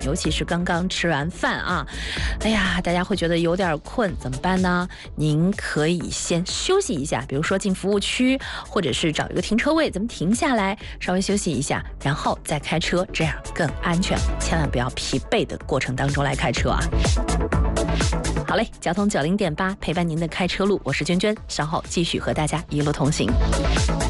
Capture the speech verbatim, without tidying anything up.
尤其是刚刚吃完饭啊，哎呀，大家会觉得有点困，怎么办呢？您可以先休息一下，比如说进服务区，或者是找一个停车位，咱们停下来稍微休息一下，然后再开车，这样更安全。千万不要疲惫的过程当中来开车啊！好嘞，交通九零点八陪伴您的开车路，我是娟娟，稍后继续和大家一路同行。